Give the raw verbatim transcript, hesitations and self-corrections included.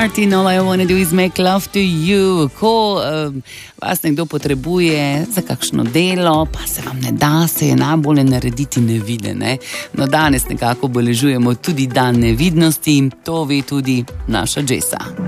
Martin, all I wanna do is make love to you. Ko um, vas nekdo potrebuje za kakšno delo, pa se vam ne da, se je najbolje narediti neviden. Ne? No, danes nekako obeležujemo tudi dan nevidnosti in to ve tudi naša Jessa.